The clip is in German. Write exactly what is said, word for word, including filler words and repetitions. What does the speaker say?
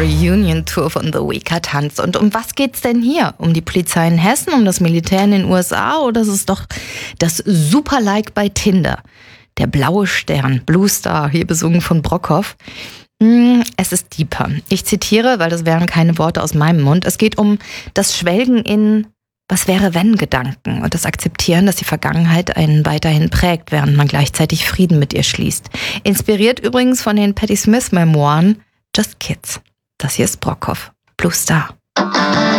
Reunion-Tour von The Weaker tanzt. Und um was geht's denn hier? Um die Polizei in Hessen, um das Militär in den U S A oder ist es doch das Super-Like bei Tinder? Der blaue Stern, Blue Star, hier besungen von Brockhoff. Es ist deeper. Ich zitiere, weil das wären keine Worte aus meinem Mund. Es geht um das Schwelgen in Was wäre wenn Gedanken und das Akzeptieren, dass die Vergangenheit einen weiterhin prägt, während man gleichzeitig Frieden mit ihr schließt. Inspiriert übrigens von den Patti Smith Memoiren Just Kids. Das hier ist Brockhoff, Blue Star.